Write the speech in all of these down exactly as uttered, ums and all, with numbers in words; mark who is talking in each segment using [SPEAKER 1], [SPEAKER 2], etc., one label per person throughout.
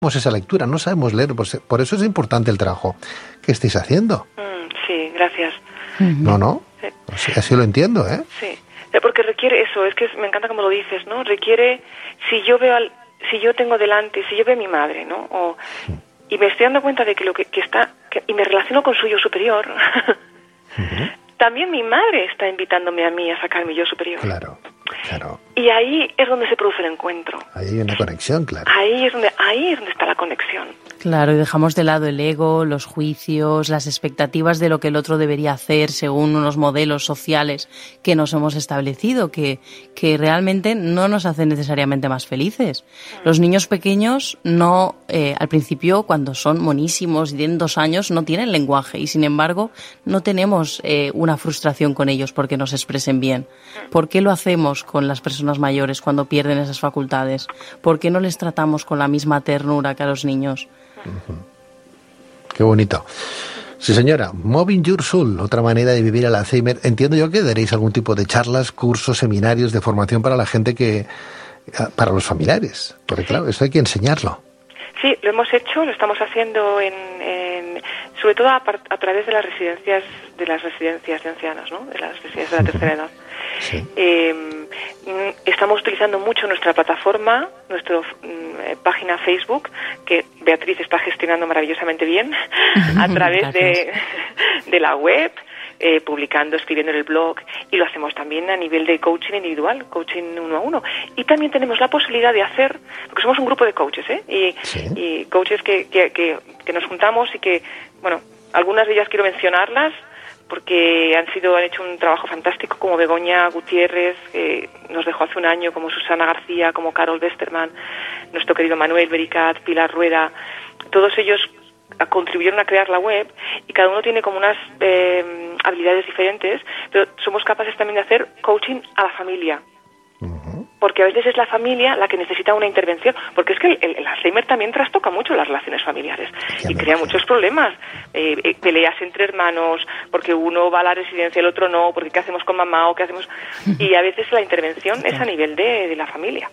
[SPEAKER 1] esa lectura, no sabemos leer, pues, por eso es importante el trabajo que estáis haciendo.
[SPEAKER 2] Mm, sí, gracias.
[SPEAKER 1] No, no,
[SPEAKER 2] Sí.
[SPEAKER 1] así, así lo entiendo, ¿eh?
[SPEAKER 2] Sí, porque requiere eso, es que me encanta como lo dices, ¿no? Requiere, si yo veo, al, si yo tengo delante, si yo veo a mi madre, ¿no? O, y me estoy dando cuenta de que lo que, que está, que, y me relaciono con su yo superior, uh-huh. También mi madre está invitándome a mí a sacar mi yo superior.
[SPEAKER 1] Claro, claro.
[SPEAKER 2] Y ahí es donde se produce el encuentro.
[SPEAKER 1] Ahí hay una conexión, claro.
[SPEAKER 2] Ahí es donde, ahí es donde está la conexión.
[SPEAKER 3] Claro, y dejamos de lado el ego, los juicios, las expectativas de lo que el otro debería hacer según unos modelos sociales que nos hemos establecido, que, que realmente no nos hacen necesariamente más felices. Los niños pequeños no, eh, al principio, cuando son monísimos y tienen dos años, no tienen lenguaje y, sin embargo, no tenemos eh, una frustración con ellos porque nos expresen bien. ¿Por qué lo hacemos con las personas mayores cuando pierden esas facultades? ¿Por qué no les tratamos con la misma ternura que a los niños?
[SPEAKER 1] Uh-huh. Qué bonito. Sí, señora. Moving Your Soul, otra manera de vivir el Alzheimer. Entiendo yo que daréis algún tipo de charlas, cursos, seminarios de formación para la gente que, para los familiares, porque claro, eso hay que enseñarlo.
[SPEAKER 2] Sí, lo hemos hecho, lo estamos haciendo en, en sobre todo a, a través de las residencias, de las residencias de ancianos, ¿no? De las residencias de la tercera edad. Sí. Eh, estamos utilizando mucho nuestra plataforma, nuestra eh, página Facebook, que Beatriz está gestionando maravillosamente bien, a través de, de la web, eh, publicando, escribiendo en el blog, y lo hacemos también a nivel de coaching individual, coaching uno a uno. Y también tenemos la posibilidad de hacer, porque somos un grupo de coaches, ¿eh? Y, sí. y coaches que, que, que, que nos juntamos y que, bueno, algunas de ellas quiero mencionarlas, porque han sido han hecho un trabajo fantástico, como Begoña Gutiérrez, que nos dejó hace un año, como Susana García, como Carol Westerman, nuestro querido Manuel Bericat, Pilar Rueda. Todos ellos contribuyeron a crear la web y cada uno tiene como unas eh, habilidades diferentes, pero somos capaces también de hacer coaching a la familia. Porque a veces es la familia la que necesita una intervención, porque es que el, el, el Alzheimer también trastoca mucho las relaciones familiares y crea muchos problemas, eh, eh, peleas entre hermanos, porque uno va a la residencia y el otro no, porque qué hacemos con mamá o qué hacemos, y a veces la intervención es a nivel de, de la familia.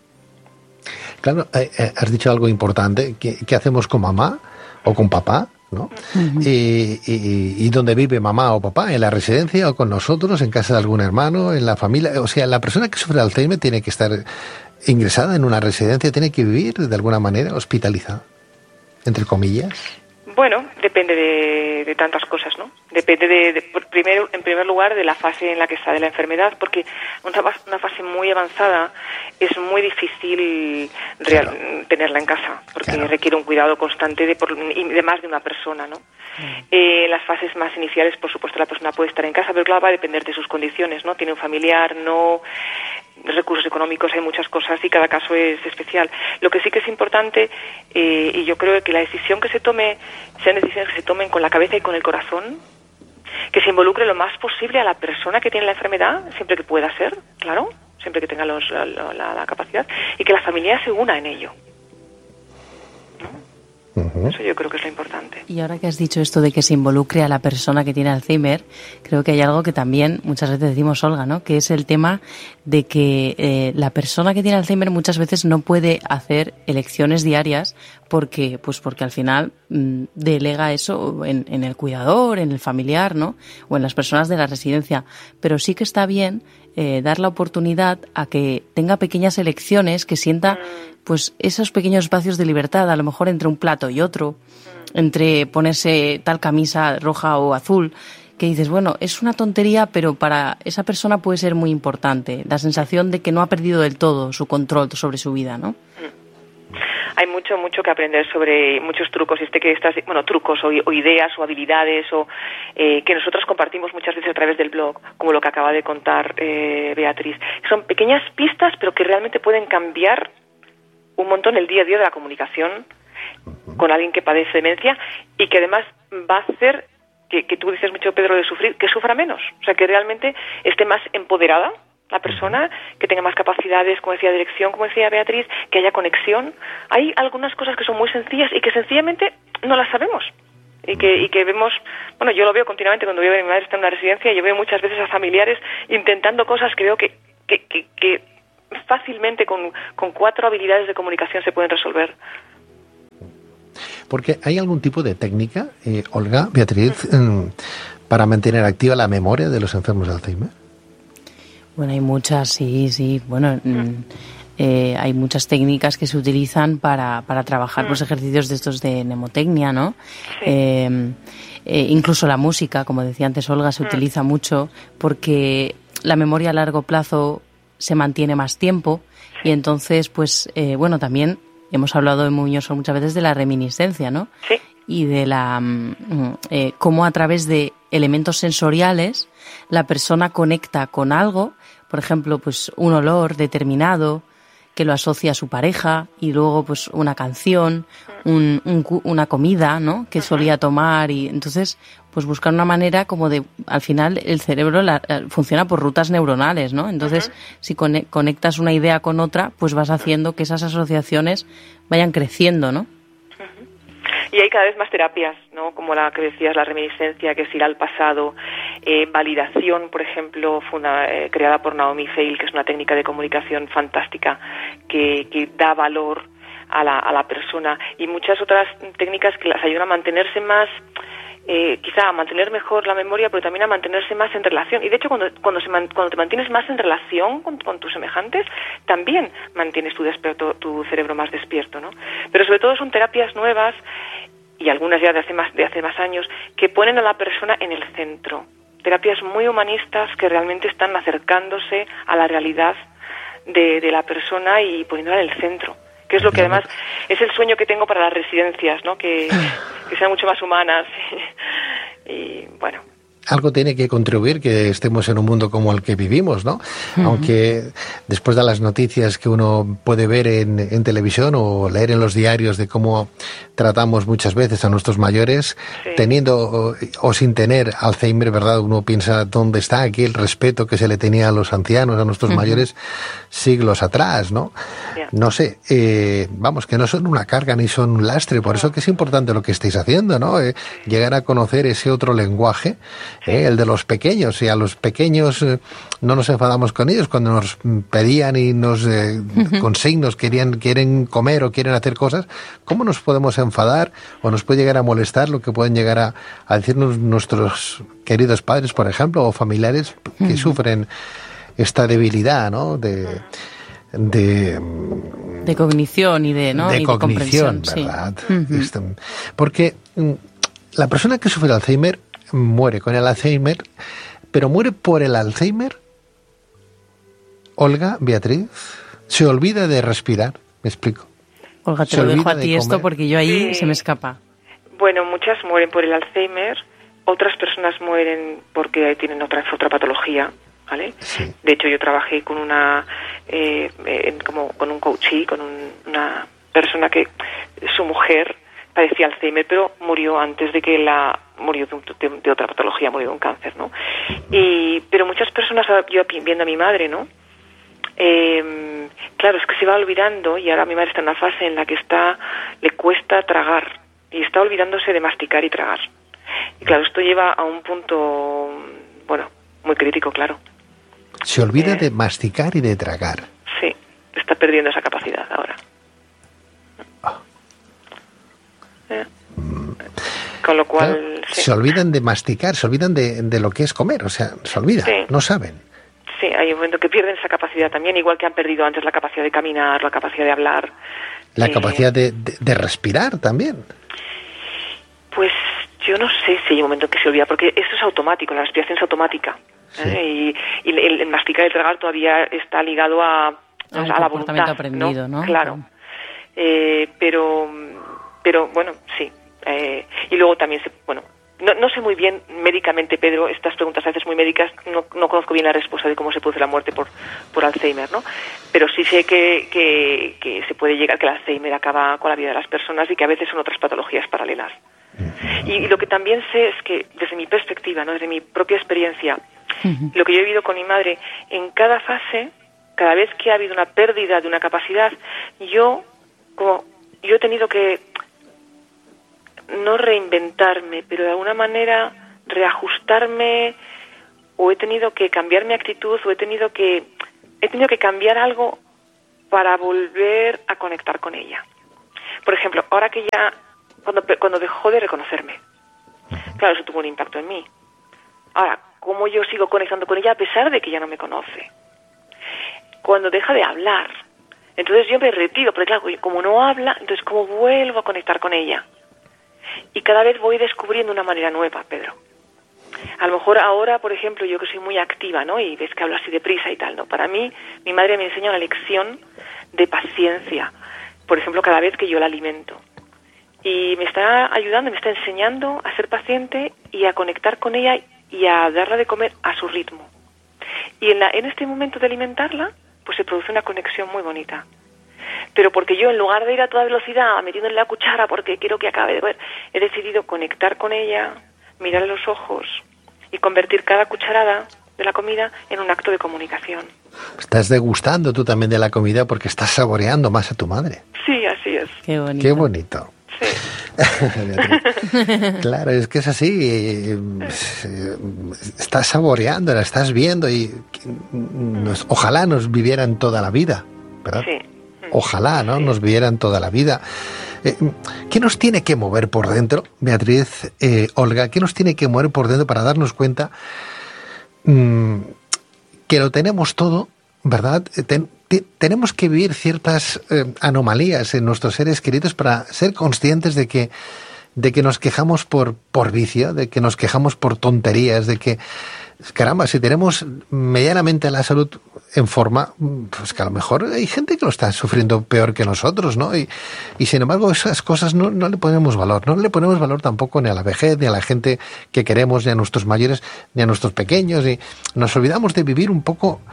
[SPEAKER 1] Claro, eh, eh, has dicho algo importante, ¿qué, qué hacemos con mamá o con papá? ¿No? Uh-huh. y, y, y dónde vive mamá o papá, en la residencia o con nosotros, en casa de algún hermano, en la familia. O sea, la persona que sufre Alzheimer tiene que estar ingresada en una residencia, tiene que vivir de alguna manera hospitalizada, entre comillas.
[SPEAKER 2] Bueno, depende de, de tantas cosas, ¿no? Depende de, de primero, en primer lugar, de la fase en la que está de la enfermedad, porque una, una fase muy avanzada es muy difícil real, claro. tenerla en casa, porque claro. requiere un cuidado constante de, por, de más de una persona, ¿no? Mm. Eh, las fases más iniciales, por supuesto, la persona puede estar en casa, pero claro, va a depender de sus condiciones, ¿no? Tiene un familiar, no... recursos económicos, hay muchas cosas y cada caso es especial. Lo que sí que es importante, eh, y yo creo que la decisión que se tome, sean decisiones que se tomen con la cabeza y con el corazón, que se involucre lo más posible a la persona que tiene la enfermedad, siempre que pueda ser, claro, siempre que tenga los, la, la, la capacidad, y que la familia se una en ello. Uh-huh. Eso yo creo que es lo importante.
[SPEAKER 3] Y ahora que has dicho esto de que se involucre a la persona que tiene Alzheimer, creo que hay algo que también muchas veces decimos, Olga, ¿no? Que es el tema de que eh, la persona que tiene Alzheimer muchas veces no puede hacer elecciones diarias porque, pues porque al final mmm, delega eso en, en el cuidador, en el familiar, ¿no? O en las personas de la residencia. Pero sí que está bien eh, dar la oportunidad a que tenga pequeñas elecciones, que sienta pues esos pequeños espacios de libertad, a lo mejor entre un plato y otro, entre ponerse tal camisa roja o azul, que dices, bueno, es una tontería, pero para esa persona puede ser muy importante, la sensación de que no ha perdido del todo su control sobre su vida, ¿no?
[SPEAKER 2] Hay mucho, mucho que aprender sobre muchos trucos, este que estas, bueno, trucos o, o ideas o habilidades o eh, que nosotros compartimos muchas veces a través del blog, como lo que acaba de contar eh, Beatriz. Son pequeñas pistas, pero que realmente pueden cambiar un montón el día a día de la comunicación con alguien que padece demencia y que además va a hacer que, que tú dices mucho, Pedro, de sufrir, que sufra menos, o sea, que realmente esté más empoderada la persona, que tenga más capacidades, como decía, dirección, como decía Beatriz, que haya conexión. Hay algunas cosas que son muy sencillas y que sencillamente no las sabemos. Y que, y que vemos, bueno, yo lo veo continuamente cuando veo a mi madre está en una residencia, yo veo muchas veces a familiares intentando cosas que veo que, que, que, que fácilmente con, con cuatro habilidades de comunicación se pueden resolver.
[SPEAKER 1] Porque hay algún tipo de técnica, eh, Olga, Beatriz, eh, para mantener activa la memoria de los enfermos de Alzheimer.
[SPEAKER 3] Bueno, hay muchas, sí, sí. Bueno, eh, hay muchas técnicas que se utilizan para, para trabajar pues ejercicios de estos de mnemotecnia, ¿no?
[SPEAKER 2] Sí.
[SPEAKER 3] Eh, eh, incluso la música, como decía antes Olga, se utiliza mucho porque la memoria a largo plazo se mantiene más tiempo y entonces, pues, eh, bueno, también hemos hablado en Muñoz muchas veces de la reminiscencia, ¿no?
[SPEAKER 2] Sí.
[SPEAKER 3] Y de la eh, cómo a través de elementos sensoriales la persona conecta con algo, por ejemplo, pues un olor determinado que lo asocia a su pareja y luego pues una canción, un, un, una comida, ¿no? Que solía tomar y entonces pues buscar una manera como de, al final el cerebro la, funciona por rutas neuronales, ¿no? Entonces uh-huh. si conectas una idea con otra, pues vas haciendo que esas asociaciones vayan creciendo, ¿no?
[SPEAKER 2] Y hay cada vez más terapias, ¿no? Como la que decías, la reminiscencia, que es ir al pasado, eh, validación, por ejemplo, funda, eh, creada por Naomi Feil, que es una técnica de comunicación fantástica que, que da valor a la, a la persona, y muchas otras técnicas que las ayudan a mantenerse más, eh, quizá a mantener mejor la memoria, pero también a mantenerse más en relación. Y de hecho, cuando cuando, se man, cuando te mantienes más en relación con, con tus semejantes, también mantienes tu, despierto, tu cerebro más despierto, ¿no? Pero sobre todo son terapias nuevas, y algunas ya de hace más de hace más años, que ponen a la persona en el centro. Terapias muy humanistas que realmente están acercándose a la realidad de, de la persona y poniéndola en el centro, que es lo que además es el sueño que tengo para las residencias, ¿no? Que, que sean mucho más humanas y, y bueno.
[SPEAKER 1] Algo tiene que contribuir que estemos en un mundo como el que vivimos, ¿no? Uh-huh. Aunque después de las noticias que uno puede ver en, en televisión o leer en los diarios de cómo tratamos muchas veces a nuestros mayores, sí. teniendo o, o sin tener Alzheimer, ¿verdad? Uno piensa dónde está aquí el respeto que se le tenía a los ancianos, a nuestros uh-huh. mayores siglos atrás, ¿no? Yeah. No sé, eh, vamos, que no son una carga ni son un lastre, por uh-huh. eso que es importante lo que estáis haciendo, ¿no? Eh, llegar a conocer ese otro lenguaje, Eh, el de los pequeños, y a los pequeños eh, no nos enfadamos con ellos cuando nos pedían y nos eh, uh-huh. con signos querían, quieren comer o quieren hacer cosas. ¿Cómo nos podemos enfadar o nos puede llegar a molestar lo que pueden llegar a, a decirnos nuestros queridos padres, por ejemplo, o familiares que uh-huh. sufren esta debilidad, ¿no? De, de
[SPEAKER 3] de cognición y de, ¿no?
[SPEAKER 1] de
[SPEAKER 3] y
[SPEAKER 1] cognición,
[SPEAKER 3] de
[SPEAKER 1] ¿verdad?
[SPEAKER 3] Sí. Uh-huh.
[SPEAKER 1] Este, porque la persona que sufre de Alzheimer muere con el Alzheimer, pero muere por el Alzheimer. Olga, Beatriz, se olvida de respirar, me explico.
[SPEAKER 3] Olga, te lo dejo a ti esto porque yo ahí sí. se me escapa.
[SPEAKER 2] Bueno, muchas mueren por el Alzheimer, otras personas mueren porque tienen otra otra patología, ¿vale? Sí. De hecho, yo trabajé con una eh, en, como con un coachee, con un, una persona que su mujer padecía Alzheimer, pero murió antes de que la murió de, un, de, de otra patología, murió de un cáncer, ¿no? Y pero muchas personas, yo viendo a mi madre, ¿no? Eh, claro, es que se va olvidando, y ahora mi madre está en una fase en la que está le cuesta tragar y está olvidándose de masticar y tragar. Y claro, esto lleva a un punto, bueno, muy crítico, claro.
[SPEAKER 1] Se olvida eh, de masticar y de tragar.
[SPEAKER 2] Sí, está perdiendo esa capacidad ahora.
[SPEAKER 1] Oh.
[SPEAKER 2] Eh. Con lo cual...
[SPEAKER 1] Claro,
[SPEAKER 2] sí.
[SPEAKER 1] Se olvidan de masticar, se olvidan de, de lo que es comer, o sea, se olvidan, sí. no saben.
[SPEAKER 2] Sí, hay un momento que pierden esa capacidad también, igual que han perdido antes la capacidad de caminar, la capacidad de hablar.
[SPEAKER 1] La
[SPEAKER 2] eh,
[SPEAKER 1] capacidad de, de, de respirar también.
[SPEAKER 2] Pues yo no sé si hay un momento que se olvida, porque eso es automático, la respiración es automática. Sí. ¿eh? Y, y el, el masticar y el tragar todavía está ligado a, a, a la voluntad.
[SPEAKER 3] Aprendido, ¿no?
[SPEAKER 2] ¿no? Claro. Eh, pero, pero bueno, sí. Eh, y luego también se, bueno, no, no sé muy bien médicamente, Pedro, estas preguntas a veces muy médicas, no, no conozco bien la respuesta de cómo se produce la muerte por, por Alzheimer, ¿no? Pero sí sé que, que, que se puede llegar, que el Alzheimer acaba con la vida de las personas y que a veces son otras patologías paralelas. Y, y lo que también sé es que, desde mi perspectiva, ¿no? Desde mi propia experiencia, uh-huh. lo que yo he vivido con mi madre, en cada fase, cada vez que ha habido una pérdida de una capacidad, yo, como, yo he tenido que no reinventarme, pero de alguna manera reajustarme, o he tenido que cambiar mi actitud, o he tenido que he tenido que cambiar algo para volver a conectar con ella. Por ejemplo, ahora que ya cuando, cuando dejó de reconocerme. Uh-huh. Claro, eso tuvo un impacto en mí. Ahora, ¿cómo yo sigo conectando con ella a pesar de que ya no me conoce? Cuando deja de hablar, entonces yo me retiro, porque claro, como no habla, entonces ¿cómo vuelvo a conectar con ella? Y cada vez voy descubriendo una manera nueva, Pedro. A lo mejor ahora, por ejemplo, yo que soy muy activa, ¿no? Y ves que hablo así deprisa y tal, ¿no? Para mí, mi madre me enseña una lección de paciencia, por ejemplo, cada vez que yo la alimento. Y me está ayudando, me está enseñando a ser paciente y a conectar con ella y a darla de comer a su ritmo. Y en, la, en este momento de alimentarla, pues se produce una conexión muy bonita. Pero porque yo, en lugar de ir a toda velocidad, metiéndole la cuchara porque quiero que acabe de comer, he decidido conectar con ella, mirar a los ojos y convertir cada cucharada de la comida en un acto de comunicación.
[SPEAKER 1] Estás degustando tú también de la comida porque estás saboreando más a tu madre.
[SPEAKER 2] Sí, así es.
[SPEAKER 3] Qué bonito.
[SPEAKER 1] Qué bonito.
[SPEAKER 2] Sí.
[SPEAKER 1] Claro, es que es así. Estás saboreando, la estás viendo y nos, ojalá nos vivieran toda la vida, ¿verdad?
[SPEAKER 2] Sí.
[SPEAKER 1] Ojalá, ¿no?
[SPEAKER 2] Sí.
[SPEAKER 1] Nos vivieran toda la vida. Eh, ¿Qué nos tiene que mover por dentro, Beatriz, eh, Olga? ¿Qué nos tiene que mover por dentro para darnos cuenta mmm, que lo tenemos todo, ¿verdad? Ten, te, tenemos que vivir ciertas eh, anomalías en nuestros seres queridos para ser conscientes de que, de que nos quejamos por, por vicio, de que nos quejamos por tonterías, de que, caramba, si tenemos medianamente la salud en forma, pues que a lo mejor hay gente que lo está sufriendo peor que nosotros, ¿no? Y, y sin embargo esas cosas no, no le ponemos valor, no le ponemos valor tampoco ni a la vejez, ni a la gente que queremos, ni a nuestros mayores, ni a nuestros pequeños, y nos olvidamos de vivir un poco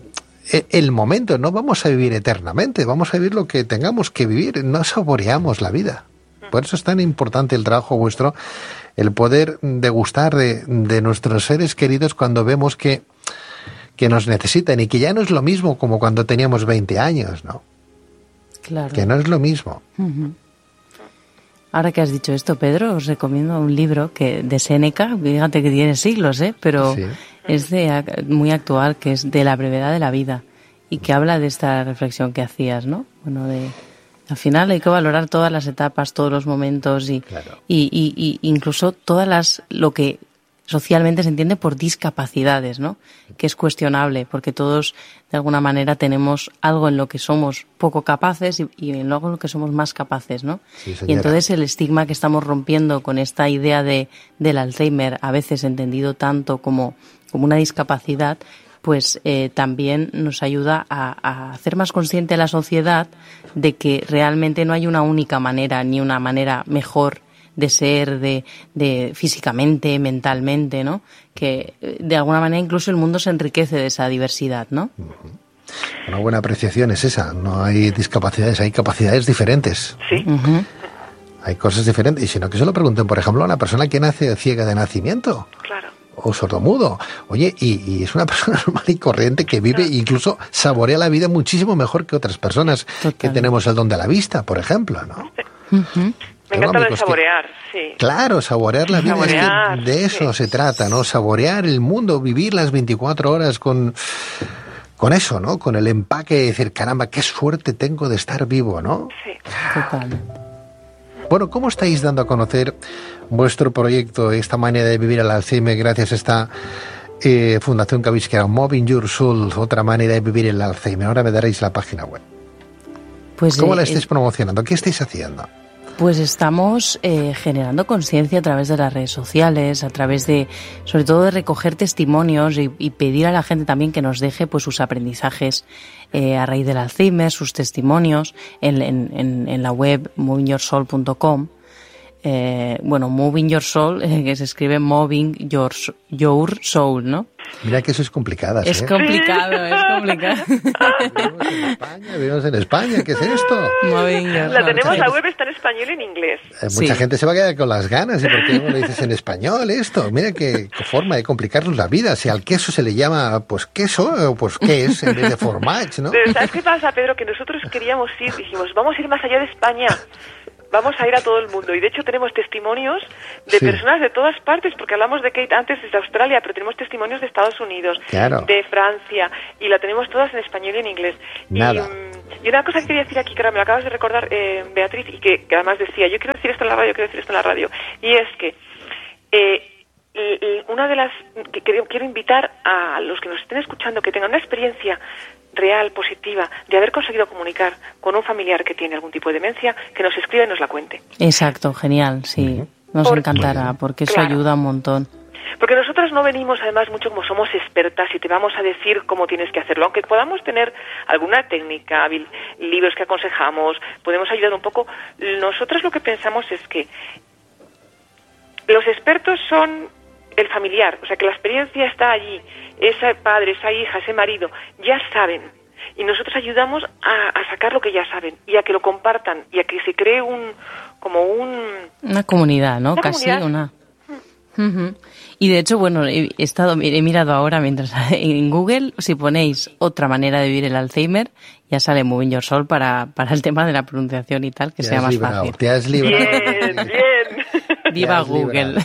[SPEAKER 1] el momento. No vamos a vivir eternamente, vamos a vivir lo que tengamos que vivir, no saboreamos la vida. Por eso es tan importante el trabajo vuestro, el poder degustar de, de nuestros seres queridos cuando vemos que, que nos necesitan y que ya no es lo mismo como cuando teníamos veinte años, ¿no?
[SPEAKER 3] Claro.
[SPEAKER 1] Que no es lo mismo.
[SPEAKER 3] Uh-huh. Ahora que has dicho esto, Pedro, os recomiendo un libro que de Séneca, fíjate que tiene siglos, ¿eh? Pero sí. es de, muy actual, que es De la brevedad de la vida y que habla de esta reflexión que hacías, ¿no? Bueno, de... Al final hay que valorar todas las etapas, todos los momentos y, claro. y, y, y incluso todas las lo que socialmente se entiende por discapacidades, ¿no? Que es cuestionable porque todos de alguna manera tenemos algo en lo que somos poco capaces y, y en algo en lo que somos más capaces, ¿no? Sí, y entonces el estigma que estamos rompiendo con esta idea de del Alzheimer, a veces entendido tanto como como una discapacidad, pues eh, también nos ayuda a, a hacer más consciente a la sociedad de que realmente no hay una única manera, ni una manera mejor de ser, de, de físicamente, mentalmente, ¿no? Que de alguna manera incluso el mundo se enriquece de esa diversidad, ¿no?
[SPEAKER 1] Una buena apreciación es esa. No hay discapacidades, hay capacidades diferentes.
[SPEAKER 2] Sí.
[SPEAKER 3] Uh-huh.
[SPEAKER 1] Hay cosas diferentes. Y si no, que se lo pregunten, por ejemplo, a una persona que nace ciega de nacimiento.
[SPEAKER 2] Claro.
[SPEAKER 1] O sordomudo. Oye, y, y es una persona normal y corriente que vive e incluso saborea la vida muchísimo mejor que otras personas Total. que tenemos el don de la vista, por ejemplo, ¿no?
[SPEAKER 3] Uh-huh.
[SPEAKER 2] Me encanta lo de saborear, que, sí.
[SPEAKER 1] Claro, saborear la vida, saborear, es que de eso sí. se trata, ¿no? Saborear el mundo, vivir las veinticuatro horas con, con eso, ¿no? Con el empaque de decir, caramba, qué suerte tengo de estar vivo, ¿no?
[SPEAKER 2] Sí.
[SPEAKER 3] Total.
[SPEAKER 1] Bueno, ¿cómo estáis dando a conocer vuestro proyecto, esta manera de vivir el Alzheimer, gracias a esta eh, fundación que habéis creado, Moving Your Soul, otra manera de vivir el Alzheimer? Ahora me daréis la página web.
[SPEAKER 3] Pues,
[SPEAKER 1] ¿Cómo
[SPEAKER 3] eh,
[SPEAKER 1] la estáis
[SPEAKER 3] eh,
[SPEAKER 1] promocionando? ¿Qué estáis haciendo?
[SPEAKER 3] Pues estamos eh, generando conciencia a través de las redes sociales, a través de, sobre todo, de recoger testimonios y, y pedir a la gente también que nos deje pues sus aprendizajes eh, a raíz del Alzheimer, sus testimonios en, en, en, en la web moving your soul punto com. Eh, bueno, Moving Your Soul, eh, que se escribe Moving Your, your Soul, ¿no?
[SPEAKER 1] Mira que eso es complicado.
[SPEAKER 3] Es
[SPEAKER 1] ¿eh?
[SPEAKER 3] complicado, es complicado.
[SPEAKER 1] Vivimos en España, vivimos en España, ¿qué es esto?
[SPEAKER 3] Moving Your
[SPEAKER 2] La
[SPEAKER 3] Soul.
[SPEAKER 2] tenemos, la web está en español y en inglés.
[SPEAKER 1] Eh, mucha
[SPEAKER 3] Sí.
[SPEAKER 1] gente se va a quedar con las ganas, ¿y por qué no lo dices en español esto? Mira qué, qué forma de complicarnos la vida. Si al queso se le llama, pues queso, o pues qué es, en vez de formage, ¿no?
[SPEAKER 2] Pero ¿sabes qué pasa, Pedro? Que nosotros queríamos ir, dijimos, vamos a ir más allá de España. Vamos a ir a todo el mundo. Y de hecho tenemos testimonios de
[SPEAKER 1] Sí.
[SPEAKER 2] personas de todas partes, porque hablamos de Kate antes desde Australia, pero tenemos testimonios de Estados Unidos,
[SPEAKER 1] Claro.
[SPEAKER 2] de Francia, y la tenemos todas en español y en inglés.
[SPEAKER 1] Nada.
[SPEAKER 2] Y, Y una cosa que quería decir aquí, que ahora me lo acabas de recordar, eh, Beatriz, y que, que además decía, yo quiero decir esto en la radio, quiero decir esto en la radio, y es que eh, y, y una de las que quiero, quiero invitar a los que nos estén escuchando que tengan una experiencia real, positiva, de haber conseguido comunicar con un familiar que tiene algún tipo de demencia, que nos escriba y nos la cuente.
[SPEAKER 3] Exacto, genial, sí. Nos Por, encantará, porque eso claro. ayuda un montón.
[SPEAKER 2] Porque nosotras no venimos, además, mucho como somos expertas y te vamos a decir cómo tienes que hacerlo. Aunque podamos tener alguna técnica, libros que aconsejamos, podemos ayudar un poco. Nosotras lo que pensamos es que los expertos son el familiar, o sea, que la experiencia está allí. Ese padre, esa hija, ese marido, ya saben. Y nosotros ayudamos a, a sacar lo que ya saben y a que lo compartan y a que se cree un como un...
[SPEAKER 3] Una comunidad, ¿no?
[SPEAKER 2] Una
[SPEAKER 3] Casi
[SPEAKER 2] comunidad.
[SPEAKER 3] una... Uh-huh. Y de hecho, bueno, he estado he mirado ahora mientras en Google, si ponéis otra manera de vivir el Alzheimer, ya sale Moving Your Soul para, para el tema de la pronunciación y tal, que
[SPEAKER 1] te
[SPEAKER 3] sea más
[SPEAKER 1] librado,
[SPEAKER 3] fácil.
[SPEAKER 1] Te has librado.
[SPEAKER 2] Bien, bien.
[SPEAKER 3] Viva Google.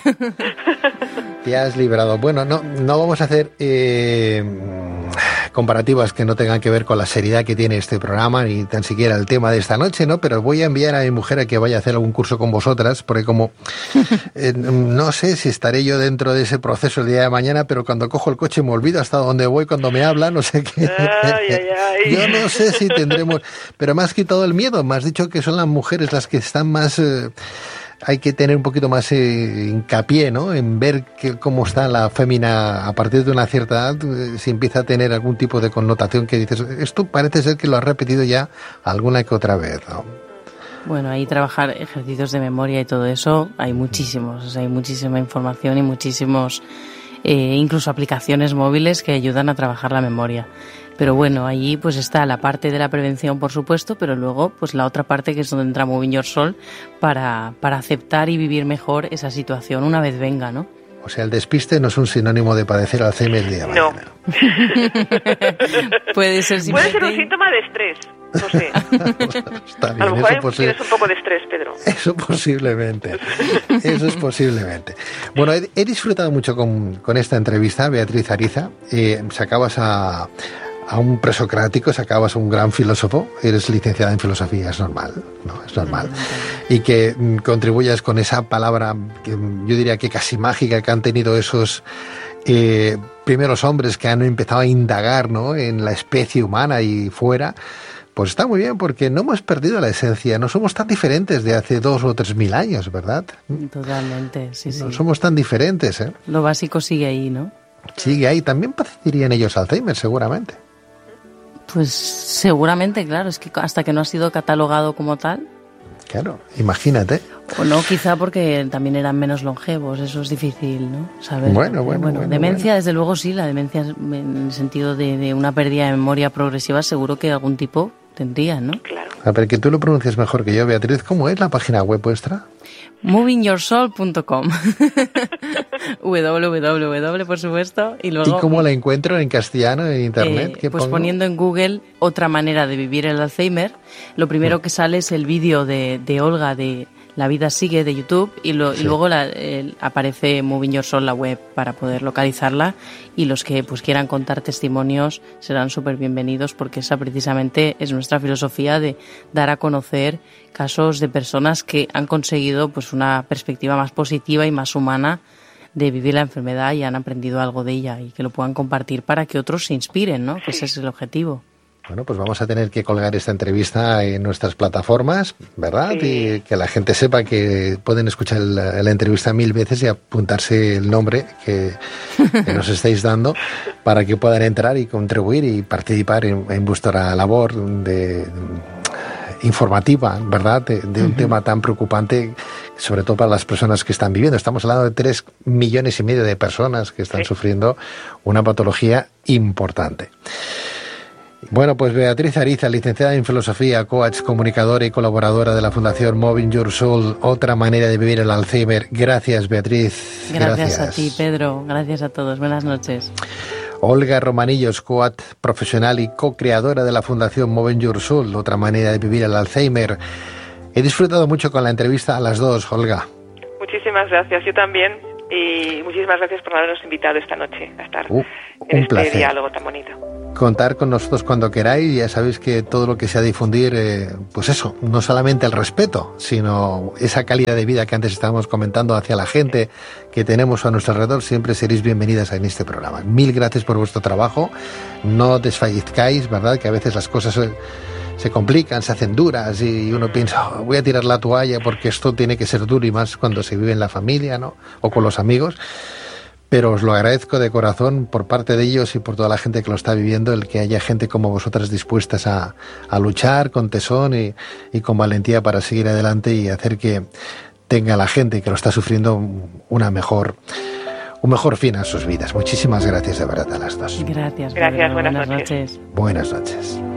[SPEAKER 1] Te has librado. Bueno, no, no vamos a hacer eh, comparativas que no tengan que ver con la seriedad que tiene este programa, ni tan siquiera el tema de esta noche, ¿no? Pero voy a enviar a mi mujer a que vaya a hacer algún curso con vosotras, porque como eh, no sé si estaré yo dentro de ese proceso el día de mañana, pero cuando cojo el coche me olvido hasta dónde voy cuando me hablan, no sé qué.
[SPEAKER 2] Ay, ay, ay.
[SPEAKER 1] Yo no sé si tendremos, pero me has quitado el miedo, me has dicho que son las mujeres las que están más... Eh, hay que tener un poquito más eh, hincapié, ¿no? En ver que, cómo está la fémina a partir de una cierta edad, eh, si empieza a tener algún tipo de connotación que dices, esto parece ser que lo has repetido ya alguna que otra vez, ¿no?
[SPEAKER 3] Bueno, ahí trabajar ejercicios de memoria y todo eso, hay muchísimos, o sea, hay muchísima información y muchísimos, eh, incluso aplicaciones móviles que ayudan a trabajar la memoria. Pero bueno, allí pues está la parte de la prevención, por supuesto, pero luego pues la otra parte que es donde entra Moving Your Soul para, para aceptar y vivir mejor esa situación una vez venga, ¿no?
[SPEAKER 1] O sea, el despiste no es un sinónimo de padecer Alzheimer el día de
[SPEAKER 2] No.
[SPEAKER 1] mañana.
[SPEAKER 3] Puede ser
[SPEAKER 2] Puede ser un síntoma de estrés, no sé.
[SPEAKER 1] Está bien,
[SPEAKER 2] a lo mejor
[SPEAKER 1] eso
[SPEAKER 2] tienes un poco de estrés, Pedro.
[SPEAKER 1] Eso posiblemente, eso es posiblemente. Bueno, he, he disfrutado mucho con, con esta entrevista, Beatriz Ariza. Eh, sacabas a... a un presocrático, sacabas a un gran filósofo, eres licenciada en filosofía, es normal, ¿no? Es normal. Y que mm, contribuyas con esa palabra, que yo diría que casi mágica, que han tenido esos eh, primeros hombres que han empezado a indagar, ¿no?, en la especie humana y fuera. Pues está muy bien, porque no hemos perdido la esencia, no somos tan diferentes de hace dos o tres mil años, ¿verdad?
[SPEAKER 3] Totalmente, sí, sí.
[SPEAKER 1] No somos tan diferentes, ¿eh?
[SPEAKER 3] Lo básico sigue ahí, ¿no?
[SPEAKER 1] Sigue ahí, también padecerían ellos Alzheimer, seguramente.
[SPEAKER 3] Pues seguramente, claro, es que hasta que no ha sido catalogado como tal.
[SPEAKER 1] Claro, imagínate.
[SPEAKER 3] O no, quizá porque también eran menos longevos, eso es difícil, ¿no? Saber.
[SPEAKER 1] Bueno, bueno, bueno.
[SPEAKER 3] Demencia,
[SPEAKER 1] bueno.
[SPEAKER 3] desde luego sí, la demencia en el sentido de, de una pérdida de memoria progresiva seguro que algún tipo tendrían, ¿no?
[SPEAKER 2] Claro.
[SPEAKER 1] A ver, que tú lo pronuncias mejor que yo, Beatriz. ¿Cómo es la página web vuestra?
[SPEAKER 3] moving your soul punto com w w w por supuesto. Y luego,
[SPEAKER 1] ¿y cómo la encuentro en castellano en internet?
[SPEAKER 3] Eh,
[SPEAKER 1] ¿Qué
[SPEAKER 3] pues
[SPEAKER 1] pongo?
[SPEAKER 3] poniendo en Google otra manera de vivir el Alzheimer, lo primero que sale es el vídeo de, de Olga de La vida sigue de YouTube y, lo, sí. y luego la, el, aparece Moving Your Soul, la web, para poder localizarla, y los que pues quieran contar testimonios serán súper bienvenidos, porque esa precisamente es nuestra filosofía de dar a conocer casos de personas que han conseguido pues una perspectiva más positiva y más humana de vivir la enfermedad y han aprendido algo de ella, y que lo puedan compartir para que otros se inspiren, ¿no? Que ese es el objetivo.
[SPEAKER 1] Bueno, pues vamos a tener que colgar esta entrevista en nuestras plataformas, ¿verdad? Sí. Y que la gente sepa que pueden escuchar la, la entrevista mil veces y apuntarse el nombre que, que nos estáis dando para que puedan entrar y contribuir y participar en, en vuestra labor de, de informativa, ¿verdad? De, de un uh-huh. tema tan preocupante, sobre todo para las personas que están viviendo. Estamos hablando de tres millones y medio de personas que están sí. sufriendo una patología importante. Bueno, pues Beatriz Ariza, licenciada en Filosofía, coach, comunicadora y colaboradora de la Fundación Moving Your Soul, otra manera de vivir el Alzheimer. Gracias, Beatriz.
[SPEAKER 3] Gracias, gracias a ti, Pedro. Gracias a todos. Buenas noches.
[SPEAKER 1] Olga Romanillos, coach profesional y co-creadora de la Fundación Moving Your Soul, otra manera de vivir el Alzheimer. He disfrutado mucho con la entrevista a las dos, Olga.
[SPEAKER 2] Muchísimas gracias, yo también. Y muchísimas gracias por habernos invitado esta noche a estar
[SPEAKER 1] uh,
[SPEAKER 2] en
[SPEAKER 1] un
[SPEAKER 2] este
[SPEAKER 1] placer.
[SPEAKER 2] diálogo tan bonito.
[SPEAKER 1] contar con nosotros cuando queráis. Ya sabéis que todo lo que sea difundir, eh, pues eso, no solamente el respeto, sino esa calidad de vida que antes estábamos comentando hacia la gente que tenemos a nuestro alrededor, siempre seréis bienvenidas en este programa. Mil gracias por vuestro trabajo. No desfallezcáis, ¿verdad? Que a veces las cosas se, se complican, se hacen duras y uno piensa, oh, voy a tirar la toalla porque esto tiene que ser duro, y más cuando se vive en la familia, ¿no? O con los amigos. Pero os lo agradezco de corazón por parte de ellos y por toda la gente que lo está viviendo, el que haya gente como vosotras dispuestas a, a luchar con tesón y, y con valentía para seguir adelante y hacer que tenga la gente que lo está sufriendo una mejor, un mejor fin a sus vidas. Muchísimas gracias de verdad a las dos.
[SPEAKER 3] Gracias.
[SPEAKER 2] Gracias, buenas,
[SPEAKER 3] buenas
[SPEAKER 2] noches.
[SPEAKER 3] noches.
[SPEAKER 1] Buenas noches.